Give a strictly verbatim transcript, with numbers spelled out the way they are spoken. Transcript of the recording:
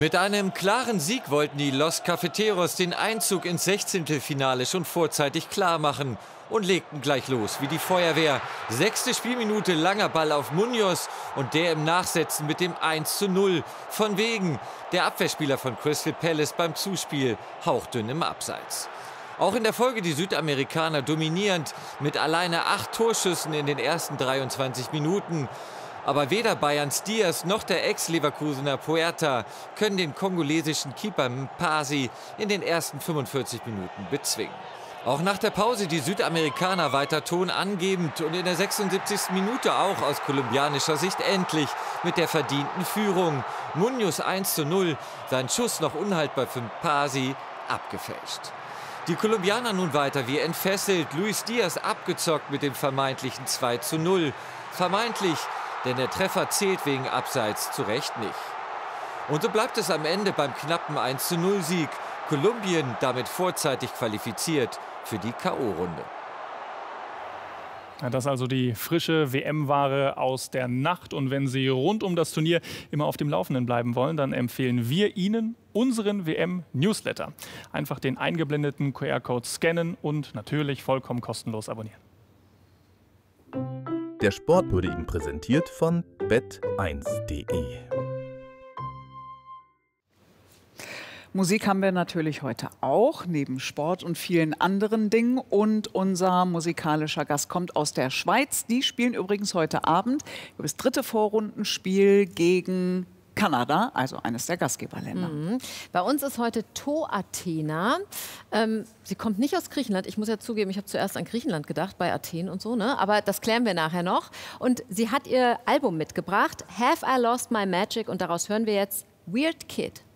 Mit einem klaren Sieg wollten die Los Cafeteros den Einzug ins Sechzehntelfinale schon vorzeitig klar machen und legten gleich los wie die Feuerwehr. Sechste Spielminute, langer Ball auf Munoz und der im Nachsetzen mit dem eins zu null. Von wegen, der Abwehrspieler von Crystal Palace beim Zuspiel hauchdünn im Abseits. Auch in der Folge die Südamerikaner dominierend mit alleine acht Torschüssen in den ersten dreiundzwanzig Minuten. Aber weder Bayerns Diaz noch der Ex-Leverkusener Puerta können den kongolesischen Keeper Mpasi in den ersten fünfundvierzig Minuten bezwingen. Auch nach der Pause die Südamerikaner weiter Ton angebend und in der sechsundsiebzigsten Minute auch aus kolumbianischer Sicht endlich mit der verdienten Führung. Munoz eins zu null, sein Schuss noch unhaltbar für Mpasi, abgefälscht. Die Kolumbianer nun weiter wie entfesselt, Luis Diaz abgezockt mit dem vermeintlichen zwei zu null. Vermeintlich, denn der Treffer zählt wegen Abseits zu Recht nicht. Und so bleibt es am Ende beim knappen eins zu null Sieg. Kolumbien damit vorzeitig qualifiziert für die K O-Runde. Das ist also die frische W M-Ware aus der Nacht. Und wenn Sie rund um das Turnier immer auf dem Laufenden bleiben wollen, dann empfehlen wir Ihnen unseren W M-Newsletter. Einfach den eingeblendeten Q R-Code scannen und natürlich vollkommen kostenlos abonnieren. Der Sport wurde Ihnen präsentiert von bet eins punkt de. Musik haben wir natürlich heute auch, neben Sport und vielen anderen Dingen. Und unser musikalischer Gast kommt aus der Schweiz. Die spielen übrigens heute Abend das dritte Vorrundenspiel gegen Kanada, also eines der Gastgeberländer. Mhm. Bei uns ist heute To Athena. Ähm, sie kommt nicht aus Griechenland. Ich muss ja zugeben, ich habe zuerst an Griechenland gedacht, bei Athen und so, ne? Aber das klären wir nachher noch. Und sie hat ihr Album mitgebracht, Have I Lost My Magic? Und daraus hören wir jetzt Weird Kid.